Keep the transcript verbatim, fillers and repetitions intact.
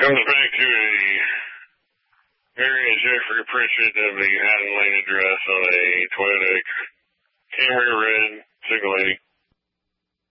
Comes back to a area Jeffrey Pritchett of the Hatton Lane address on a Toyota Camry red single eighty.